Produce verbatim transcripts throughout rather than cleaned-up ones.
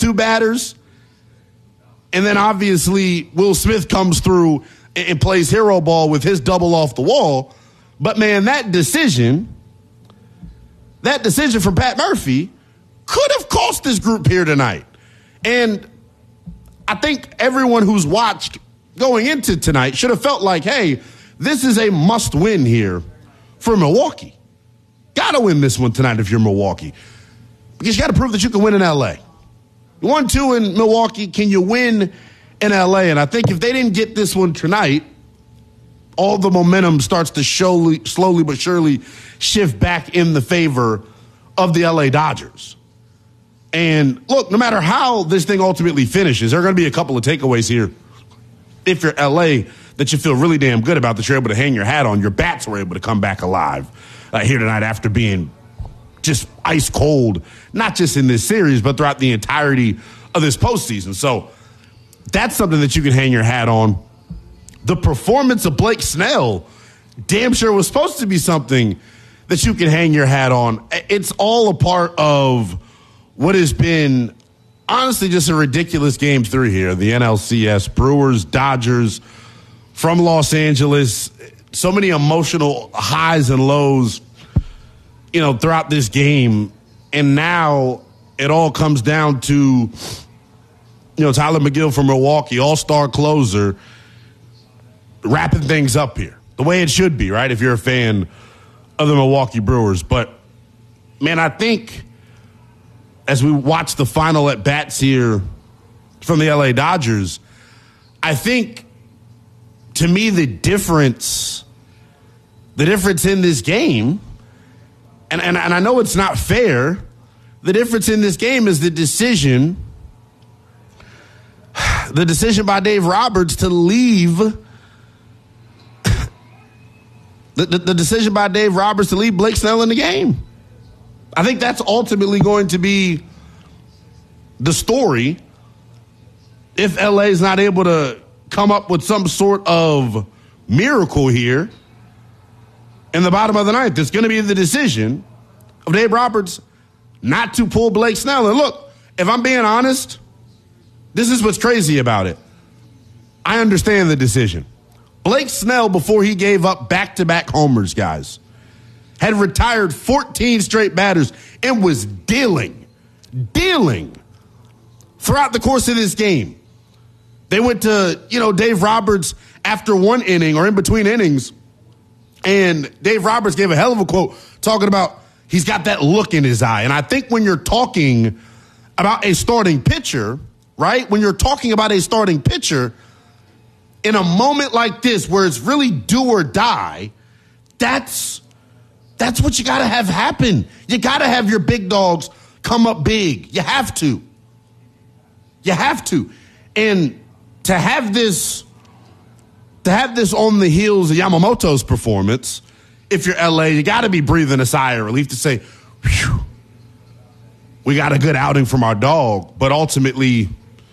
two batters. And then obviously Will Smith comes through and plays hero ball with his double off the wall. But, man, that decision, that decision from Pat Murphy could have cost this group here tonight. And I think everyone who's watched going into tonight should have felt like, hey, this is a must-win here for Milwaukee. Got to win this one tonight if you're Milwaukee. Because you got to prove that you can win in L A. You won two in Milwaukee. Can you win in L A? And I think if they didn't get this one tonight, all the momentum starts to slowly, slowly but surely shift back in the favor of the L A Dodgers. And look, no matter how this thing ultimately finishes, there are going to be a couple of takeaways here. If you're L A, that you feel really damn good about, that you're able to hang your hat on. Your bats were able to come back alive uh, here tonight after being just ice cold, not just in this series, but throughout the entirety of this postseason. So that's something that you can hang your hat on. The performance of Blake Snell damn sure was supposed to be something that you can hang your hat on. It's all a part of what has been honestly just a ridiculous game three here. The N L C S, Brewers, Dodgers from Los Angeles. So many emotional highs and lows, you know, throughout this game. And now it all comes down to, you know, Tyler McGill from Milwaukee, all-star closer, wrapping things up here the way it should be, right, if you're a fan of the Milwaukee Brewers. But, man, I think as we watch the final at-bats here from the L A Dodgers, I think, to me, the difference, the difference in this game, and, and, and I know it's not fair, the difference in this game is the decision, the decision by Dave Roberts to leave, the, the, the decision by Dave Roberts to leave Blake Snell in the game. I think that's ultimately going to be the story if L A is not able to come up with some sort of miracle here in the bottom of the ninth. It's going to be the decision of Dave Roberts not to pull Blake Snell. And look, if I'm being honest, this is what's crazy about it. I understand the decision. Blake Snell, before he gave up back-to-back homers, guys, had retired fourteen straight batters and was dealing, dealing throughout the course of this game. They went to, you know, Dave Roberts after one inning or in between innings, and Dave Roberts gave a hell of a quote talking about he's got that look in his eye. And I think when you're talking about a starting pitcher, right, when you're talking about a starting pitcher, in a moment like this where it's really do or die, that's That's what you got to have happen. You got to have your big dogs come up big. You have to. You have to. And to have this, to have this on the heels of Yamamoto's performance, if you're L A, you got to be breathing a sigh of relief to say, whew, we got a good outing from our dog. But ultimately,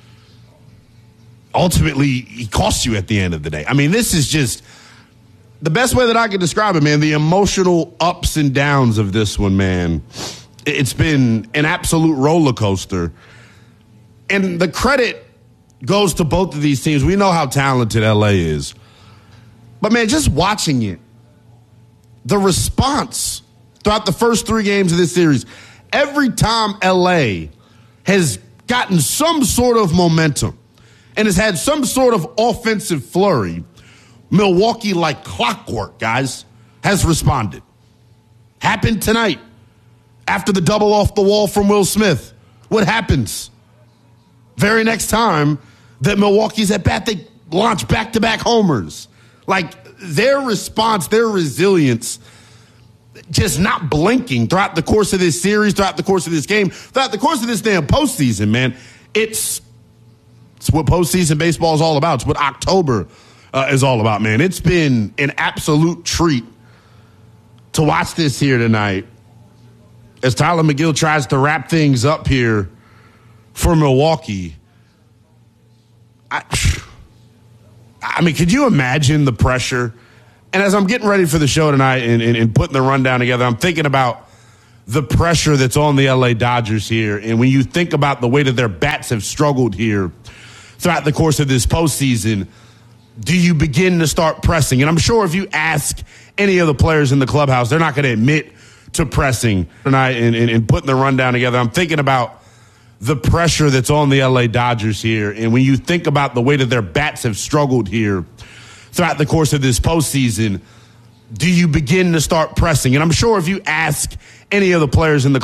ultimately, he costs you at the end of the day. I mean, this is just the best way that I can describe it, man, the emotional ups and downs of this one, man. It's been an absolute roller coaster. And the credit goes to both of these teams. We know how talented L A is. But, man, just watching it, the response throughout the first three games of this series, every time L A has gotten some sort of momentum and has had some sort of offensive flurry, Milwaukee, like clockwork, guys, has responded. Happened tonight after the double off the wall from Will Smith. What happens? Very next time that Milwaukee's at bat, they launch back-to-back homers. Like, their response, their resilience, just not blinking throughout the course of this series, throughout the course of this game, throughout the course of this damn postseason, man. It's, it's what postseason baseball is all about. It's what October Uh, is all about, man. It's been an absolute treat to watch this here tonight as Tyler McGill tries to wrap things up here for Milwaukee. I, I mean, could you imagine the pressure? And as I'm getting ready for the show tonight and, and, and putting the rundown together, I'm thinking about the pressure that's on the L A Dodgers here, and when you think about the way that their bats have struggled here throughout the course of this postseason, do you begin to start pressing? And I'm sure if you ask any of the players in the clubhouse, they're not going to admit to pressing tonight and, and, and putting the rundown together. I'm thinking about the pressure that's on the L A Dodgers here, and when you think about the way that their bats have struggled here throughout the course of this postseason, do you begin to start pressing? And I'm sure if you ask any of the players in the